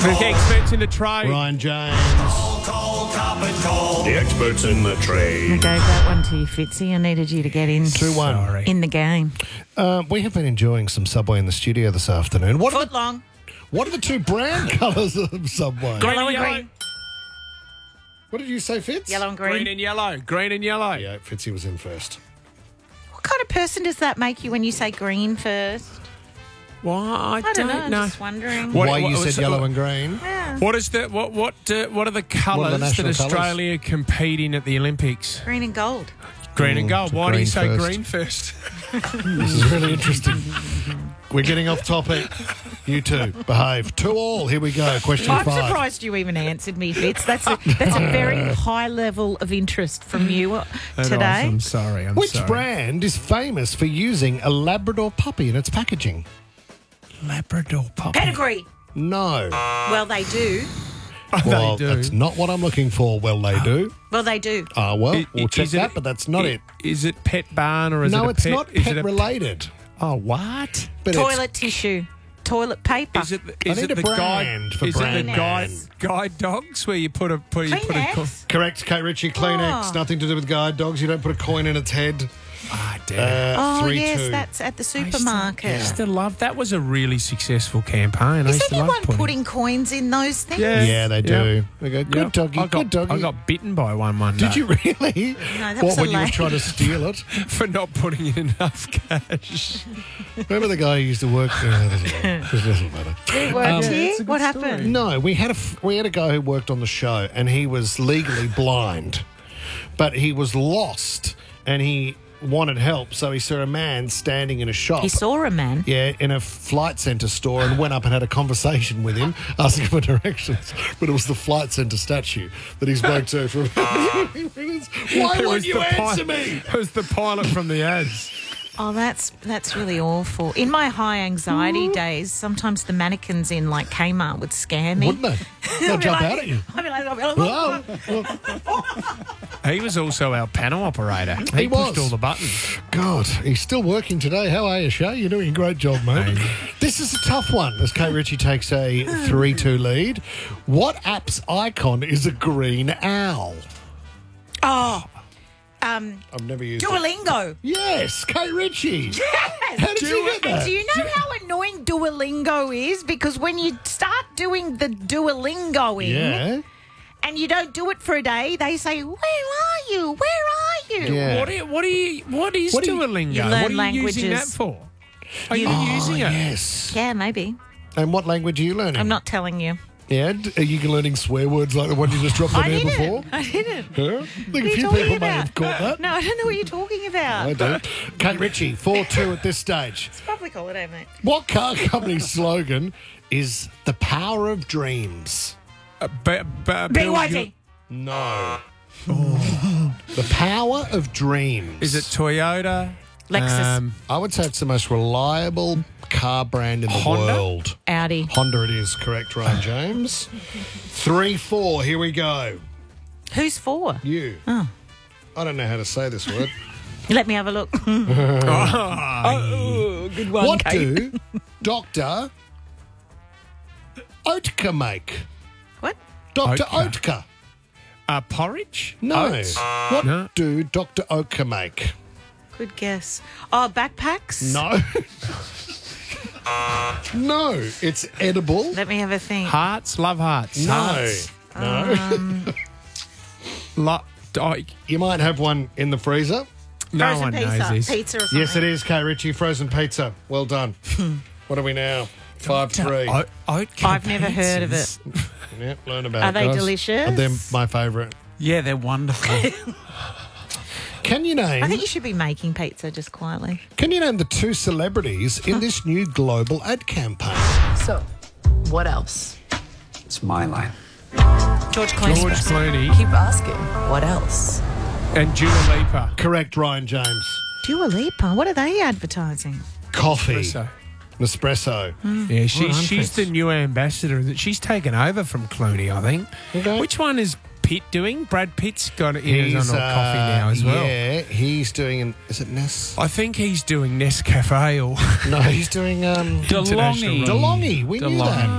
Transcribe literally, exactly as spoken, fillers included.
The experts in the trade. Ryan James. Call, call, cop and call. The experts in the I trade. gave that one to you, Fitzy. I needed you to get in two one. Sorry. in the game. Uh, we have been enjoying some Subway in the studio this afternoon. What are Foot the, long. what are the two brand colours of Subway? Green Yellow and and yellow. green. What did you say, Fitz? Yellow and green. Green and yellow. Green and yellow. Yeah, Fitzy was in first. What kind of person does that make you when you say green first? Well, I, I don't, don't know. I'm know. just wondering. What- Why what- you what's said it- yellow and green? Yeah. What is the what what uh, what are the colours that national colours? Australia compete in at the Olympics? Green and gold. Green and Mm, gold. so Why do you green say first. green first? This is really interesting. We're getting off topic. You two, behave. Two all. Here we go. Question I'm five. surprised you even answered me, Fitz. That's a, that's a very high level of interest from you uh, today. I'm sorry. I'm Which sorry. brand is famous for using a Labrador puppy in its packaging? Labrador puppy. Pedigree. No. Well, they do. Well, they do. that's not what I'm looking for. Well, they do. Well, they do. Ah, well, I- we'll i- check is it- that, but that's not i- it. Is it pet barn or is it No, a it's pet? not is pet it a related. Oh, what? But Toilet tissue. Toilet paper. Is it? I Is need it a the brand guide? for Is it brand the guide names. guide dogs where you put a put, you put a co- Kleenex? Correct, Kate Ritchie. Kleenex. Oh. Nothing to do with guide dogs. You don't put a coin in its head. Ah, damn. Uh, Oh, three, yes, two. that's at the I used to- supermarket. I used to love that. Was a really successful campaign. I Is used to love anyone putting. putting coins in those things? Yeah. Yeah, they do. Yep. They go, good Yep. doggy, I got, good doggy. I got bitten by one one Did day you really? No, that what, was a when you were lady. trying to steal it? for not putting in enough cash. Remember the guy who used to work there? It doesn't matter. It worked Um, here? it's a good What story. happened? No, we had a f- we had a guy who worked on the show, and he was legally blind, but he was lost, and he wanted help. So he saw a man standing in a shop. He saw a man. Yeah, in a flight centre store, and went up and had a conversation with him, asking for directions. But it was the flight centre statue that he spoke to for about twenty minutes. Why It won't was you the pi- answer me? It was the pilot from the ads. Oh, that's that's really awful. In my high anxiety days, sometimes the mannequins in like Kmart would scare me. Wouldn't they? They'll I'd be jump like- out at you. I'd be like, I'd be like, Whoa. He was also our panel operator. He, He pushed was. all the buttons. God, he's still working today. How are you, Shay? You're doing a great job, mate. This is a tough one as Kate Ritchie takes a three two lead. What app's icon is a green owl? oh, um, I've never used it. Duolingo. Yes, Kate Ritchie. Yes. How did you get And that? do you know how annoying Duolingo is? Because when you start doing the Duolingoing Yeah. and you don't do it for a day, they say, "Where are you? Where are you?" Yeah. What, are, you- what are you? What is What do you- Duolingo? You learn what are you using that languages. for? Are you Oh, using it? yes. Yeah, maybe. And what language are you learning? I'm not telling you. Yeah, d- are you learning swear words like the one you just dropped on I air didn't. before? I didn't. Huh? I What think are a you few talking people about? may have caught that. No, I don't know what you're talking about. I do. Kate Ritchie, four two at this stage. Public holiday, mate. What car company's slogan is the power of dreams? Uh, b- b- B Y D. No. The power of dreams. Is it Toyota? Lexus. Um, I would say it's the most reliable car brand in the Honda? world. Audi. Honda it is, correct, Ryan James. three four, here we go. Who's for? You. Oh. I don't know how to say this word. Let me have a look. oh, good one, What do Doctor Oetker make? What? Doctor Oetker. Oetker. uh, porridge? No. Oats? What No. do Doctor Oetker make? Good guess. Oh, backpacks? No. No, it's edible. Let me have a think. Hearts? Love hearts. No. Hearts. No. Lo- oh, You might have one in the freezer. no Frozen one pizza. knows this. Pizza or something. Yes, it is, Kate Ritchie. Frozen pizza. Well done. What are we now? five three. O- Oetker I've never heard of pizzas. Yeah, learn about Are it, they guys. delicious? They're my favourite. Yeah, they're wonderful. Can you name? I think you should be making pizza just quietly. Can you name the two celebrities in this new global ad campaign? So, what else? It's my line. George Clooney. George Clooney Keep asking. What else? and Dua Lipa. Correct, Ryan James. Dua Lipa. What are they advertising? Coffee. Espresso. Nespresso. Yeah, Well she's done, she's Fitz. the new ambassador. That she's taken over from Clooney, I think. Okay. Which one is Pitt doing? Brad Pitt's got it. He's He's on uh, coffee now as well. Yeah, he's doing an. Is it Ness? I think he's doing Nescafe or No, he's doing um. International DeLonghi. We knew DeLonghi. that.